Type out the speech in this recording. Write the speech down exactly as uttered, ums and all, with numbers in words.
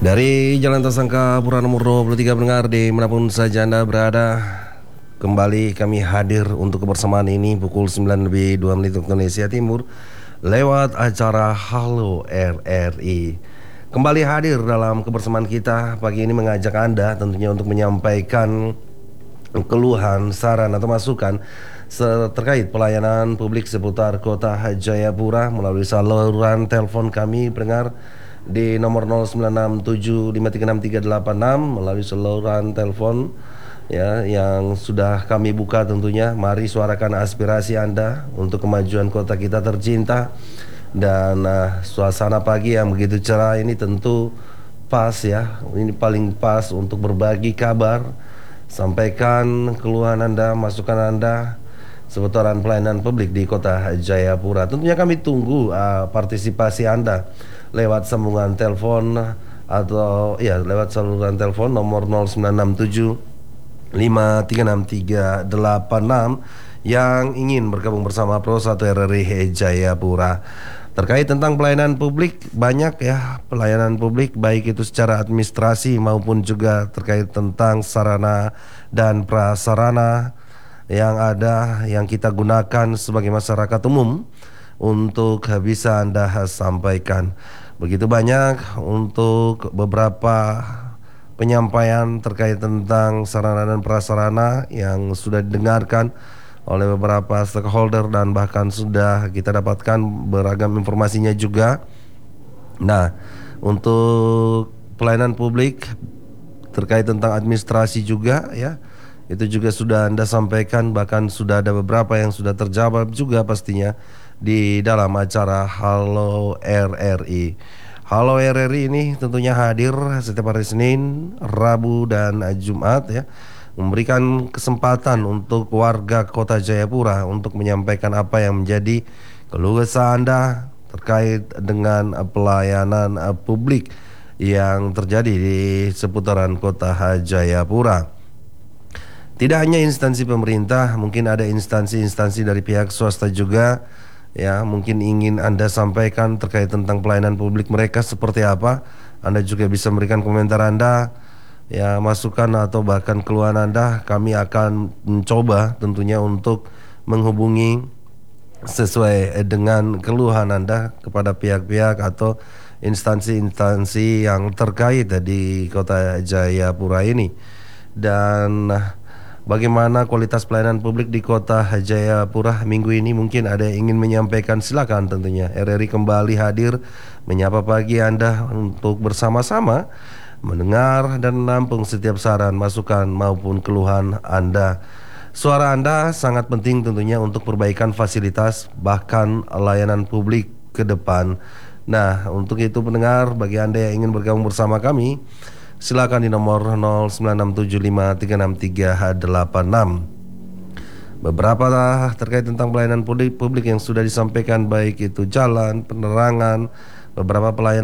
Dari Jalan Tasangka Pura nomor dua puluh tiga pendengar dimanapun saja Anda berada, kembali kami hadir untuk kebersamaan ini pukul sembilan lebih dua menit waktu Indonesia Timur lewat acara Halo R R I. Kembali hadir dalam kebersamaan kita pagi ini mengajak Anda tentunya untuk menyampaikan keluhan, saran atau masukan terkait pelayanan publik seputar Kota Jayapura melalui saluran telepon kami pendengar di nomor nol sembilan enam tujuh lima tiga enam tiga delapan enam melalui saluran telepon ya yang sudah kami buka tentunya. Mari suarakan aspirasi Anda untuk kemajuan kota kita tercinta. Dan uh, suasana pagi yang begitu cerah ini tentu pas ya. Ini paling pas untuk berbagi kabar. Sampaikan keluhan Anda, masukan Anda seputaran pelayanan publik di Kota Jayapura. Tentunya kami tunggu uh, partisipasi Anda lewat sambungan telepon atau ya lewat saluran telepon nomor nol sembilan enam tujuh lima tiga enam tiga delapan enam yang ingin bergabung bersama Pro satu R R I Jayapura. Terkait tentang pelayanan publik, banyak ya pelayanan publik baik itu secara administrasi maupun juga terkait tentang sarana dan prasarana yang ada yang kita gunakan sebagai masyarakat umum untuk bisa Anda sampaikan. Begitu banyak untuk beberapa penyampaian terkait tentang sarana dan prasarana yang sudah didengarkan oleh beberapa stakeholder dan bahkan sudah kita dapatkan beragam informasinya juga. Nah, untuk pelayanan publik terkait tentang administrasi juga ya, itu juga sudah Anda sampaikan, bahkan sudah ada beberapa yang sudah terjawab juga pastinya di dalam acara Halo R R I. Halo R R I ini tentunya hadir setiap hari Senin, Rabu, dan Jumat ya, memberikan kesempatan untuk warga Kota Jayapura untuk menyampaikan apa yang menjadi keluh kesah Anda terkait dengan pelayanan publik yang terjadi di seputaran Kota Jayapura. Tidak hanya instansi pemerintah, mungkin ada instansi-instansi dari pihak swasta juga ya, mungkin ingin Anda sampaikan terkait tentang pelayanan publik mereka seperti apa. Anda juga bisa memberikan komentar Anda ya, masukan atau bahkan keluhan Anda. Kami akan mencoba tentunya untuk menghubungi sesuai dengan keluhan Anda kepada pihak-pihak atau instansi-instansi yang terkait di Kota Jayapura ini. Dan bagaimana kualitas pelayanan publik di Kota Jayapura minggu ini, mungkin ada yang ingin menyampaikan, silakan tentunya. R R I kembali hadir menyapa pagi Anda untuk bersama-sama mendengar dan menampung setiap saran, masukan maupun keluhan Anda. Suara Anda sangat penting tentunya untuk perbaikan fasilitas bahkan layanan publik ke depan. Nah, untuk itu pendengar, bagi Anda yang ingin bergabung bersama kami, silakan di nomor nol sembilan enam tujuh lima tiga enam tiga delapan enam. Beberapa terkait tentang pelayanan publik, publik yang sudah disampaikan, baik itu jalan, penerangan, beberapa pelayanan